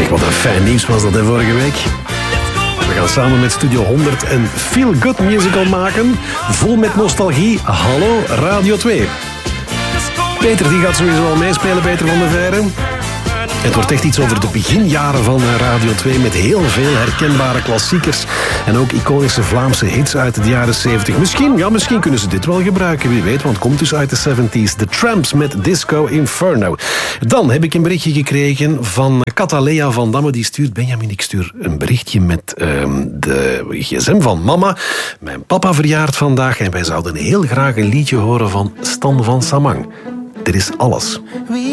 Wat een fijn nieuws was dat vorige week. We gaan samen met Studio 100 een feel-good musical maken. Vol met nostalgie. Hallo Radio 2. Peter die gaat sowieso al meespelen, Peter van der Veijren. Het wordt echt iets over de beginjaren van Radio 2 met heel veel herkenbare klassiekers en ook iconische Vlaamse hits uit de jaren 70. Misschien kunnen ze dit wel gebruiken, wie weet, want het komt dus uit de 70s. The Tramps met Disco Inferno. Dan heb ik een berichtje gekregen van Catalea van Damme, die stuurt: Benjamin, ik stuur een berichtje met de gsm van mama. Mijn papa verjaart vandaag en wij zouden heel graag een liedje horen van Stan van Samang. Dit is alles.